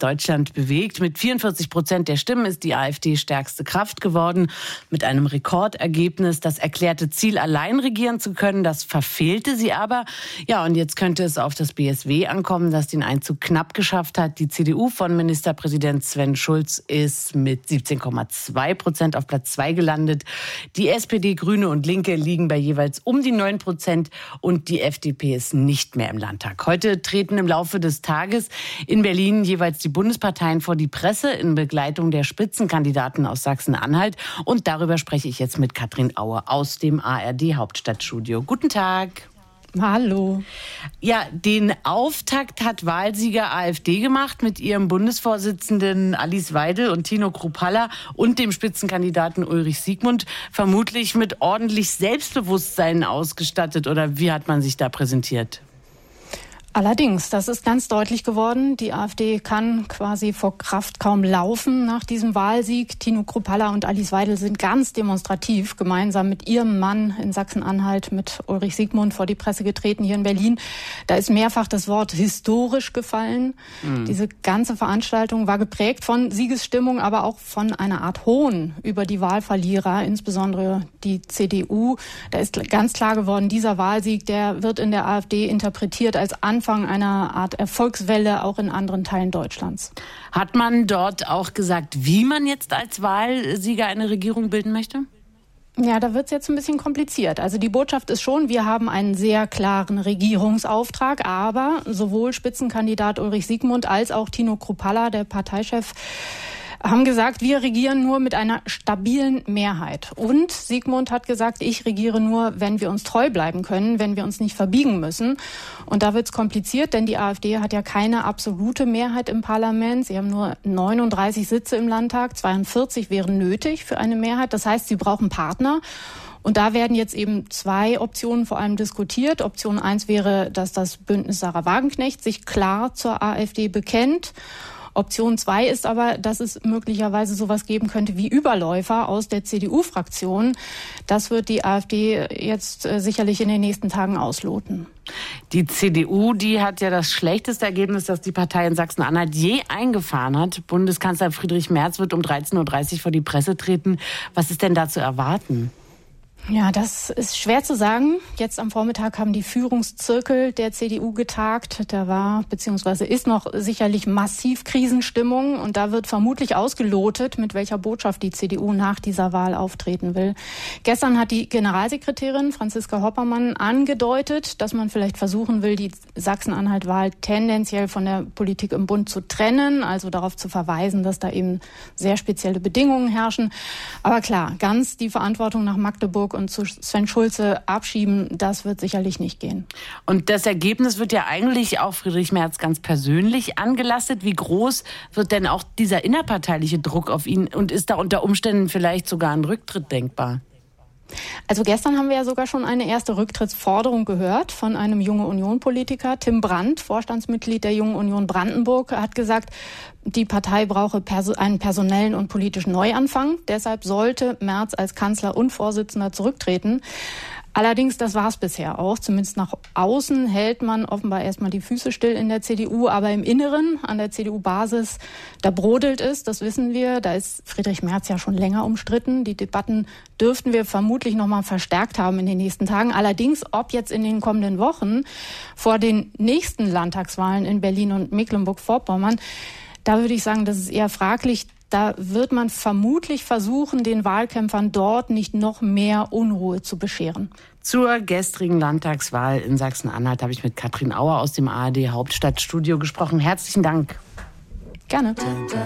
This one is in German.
Deutschland bewegt. Mit 44% der Stimmen ist die AfD stärkste Kraft geworden. Mit einem Rekordergebnis. Das erklärte Ziel, allein regieren zu können, das verfehlte sie aber. Ja, und jetzt könnte es auf das BSW ankommen, das den Einzug knapp geschafft hat. Die CDU von Ministerpräsident Sven Schulz ist mit 17,2% auf Platz 2 gelandet. Die SPD, Grüne und Linke liegen bei jeweils um die 9% und die FDP ist nicht mehr im Landtag. Heute treten im Laufe des Tages in Berlin jeweils die Bundesparteien vor die Presse in Begleitung der Spitzenkandidaten aus Sachsen-Anhalt. Und darüber spreche ich jetzt mit Katrin Aue aus dem ARD-Hauptstadtstudio. Guten Tag. Hallo. Ja, den Auftakt hat Wahlsieger AfD gemacht mit ihrem Bundesvorsitzenden Alice Weidel und Tino Kruppalla und dem Spitzenkandidaten Ulrich Siegmund, vermutlich mit ordentlich Selbstbewusstsein ausgestattet. Oder wie hat man sich da präsentiert? Allerdings, das ist ganz deutlich geworden. Die AfD kann quasi vor Kraft kaum laufen nach diesem Wahlsieg. Tino Kruppalla und Alice Weidel sind ganz demonstrativ gemeinsam mit ihrem Mann in Sachsen-Anhalt, mit Ulrich Siegmund, vor die Presse getreten hier in Berlin. Da ist mehrfach das Wort historisch gefallen. Diese ganze Veranstaltung war geprägt von Siegesstimmung, aber auch von einer Art Hohn über die Wahlverlierer, insbesondere die CDU. Da ist ganz klar geworden, dieser Wahlsieg, der wird in der AfD interpretiert als Anfang einer Art Erfolgswelle auch in anderen Teilen Deutschlands. Hat man dort auch gesagt, wie man jetzt als Wahlsieger eine Regierung bilden möchte? Ja, da wird es jetzt ein bisschen kompliziert. Also die Botschaft ist schon, wir haben einen sehr klaren Regierungsauftrag, aber sowohl Spitzenkandidat Ulrich Siegmund als auch Tino Kruppalla, der Parteichef, haben gesagt, wir regieren nur mit einer stabilen Mehrheit. Und Siegmund hat gesagt, ich regiere nur, wenn wir uns treu bleiben können, wenn wir uns nicht verbiegen müssen. Und da wird es kompliziert, denn die AfD hat ja keine absolute Mehrheit im Parlament. Sie haben nur 39 Sitze im Landtag, 42 wären nötig für eine Mehrheit. Das heißt, sie brauchen Partner. Und da werden jetzt eben zwei Optionen vor allem diskutiert. Option 1 wäre, dass das Bündnis Sarah Wagenknecht sich klar zur AfD bekennt. Option 2 ist aber, dass es möglicherweise sowas geben könnte wie Überläufer aus der CDU-Fraktion. Das wird die AfD jetzt sicherlich in den nächsten Tagen ausloten. Die CDU, die hat ja das schlechteste Ergebnis, das die Partei in Sachsen-Anhalt je eingefahren hat. Bundeskanzler Friedrich Merz wird um 13.30 Uhr vor die Presse treten. Was ist denn da zu erwarten? Ja, das ist schwer zu sagen. Jetzt am Vormittag haben die Führungszirkel der CDU getagt. Da war bzw. ist noch sicherlich massiv Krisenstimmung. Und da wird vermutlich ausgelotet, mit welcher Botschaft die CDU nach dieser Wahl auftreten will. Gestern hat die Generalsekretärin Franziska Hoppermann angedeutet, dass man vielleicht versuchen will, die Sachsen-Anhalt-Wahl tendenziell von der Politik im Bund zu trennen. Also darauf zu verweisen, dass da eben sehr spezielle Bedingungen herrschen. Aber klar, ganz die Verantwortung nach Magdeburg und zu Sven Schulze abschieben, das wird sicherlich nicht gehen. Und das Ergebnis wird ja eigentlich auch Friedrich Merz ganz persönlich angelastet. Wie groß wird denn auch dieser innerparteiliche Druck auf ihn und ist da unter Umständen vielleicht sogar ein Rücktritt denkbar? Also gestern haben wir ja sogar schon eine erste Rücktrittsforderung gehört von einem Junge Union-Politiker. Tim Brandt, Vorstandsmitglied der Jungen Union Brandenburg, hat gesagt, die Partei brauche einen personellen und politischen Neuanfang. Deshalb sollte Merz als Kanzler und Vorsitzender zurücktreten. Allerdings, das war es bisher auch. Zumindest nach außen hält man offenbar erstmal die Füße still in der CDU. Aber im Inneren, an der CDU-Basis, da brodelt es, das wissen wir. Da ist Friedrich Merz ja schon länger umstritten. Die Debatten dürften wir vermutlich noch mal verstärkt haben in den nächsten Tagen. Allerdings, ob jetzt in den kommenden Wochen vor den nächsten Landtagswahlen in Berlin und Mecklenburg-Vorpommern, da würde ich sagen, das ist eher fraglich. Da wird man vermutlich versuchen, den Wahlkämpfern dort nicht noch mehr Unruhe zu bescheren. Zur gestrigen Landtagswahl in Sachsen-Anhalt habe ich mit Katrin Aue aus dem ARD Hauptstadtstudio gesprochen. Herzlichen Dank. Gerne.